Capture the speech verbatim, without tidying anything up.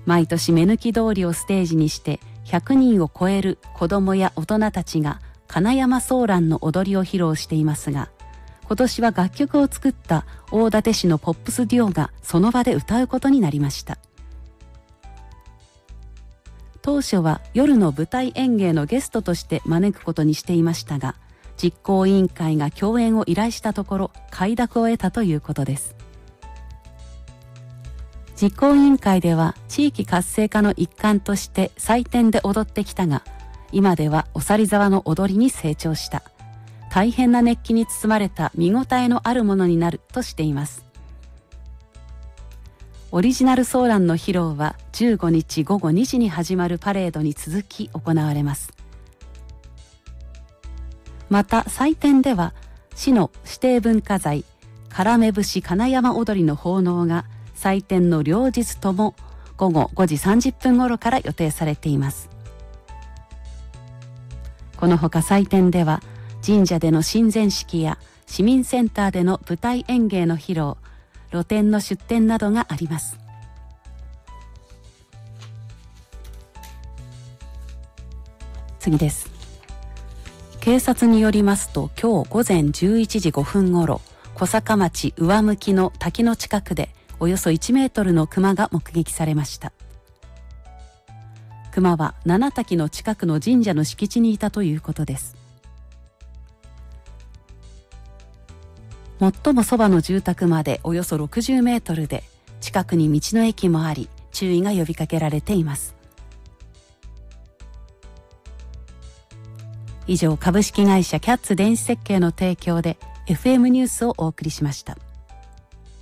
毎年目抜き通りをステージにしてひゃくにんを超える子どもや大人たちが金山ソーランの踊りを披露していますが、今年は楽曲を作った大館市のポップスデュオがその場で歌うことになりました。当初は夜の舞台演芸のゲストとして招くことにしていましたが、実行委員会が共演を依頼したところ快諾を得たということです。実行委員会では地域活性化の一環として祭典で踊ってきたが、今ではおさり沢の踊りに成長した。大変な熱気に包まれた見応えのあるものになるとしています。オリジナルソーランの披露はじゅうごにちごごにじに始まるパレードに続き行われます。また祭典では市の指定文化財からめ節金山踊りの奉納が祭典の両日ともごごごじさんじゅっぷん頃から予定されています。このほか祭典では神社での神前式や市民センターでの舞台演芸の披露、露店の出店などがあります。次です。警察によりますと、今日午前じゅういちじごふんごろ、小坂町上向きの滝の近くでおよそいちメートルのクマが目撃されました。クマは七滝の近くの神社の敷地にいたということです。最もそばの住宅までおよそろくじゅうメートルで、近くに道の駅もあり注意が呼びかけられています。以上、株式会社キャッツ電子設計の提供で エフエム ニュースをお送りしました。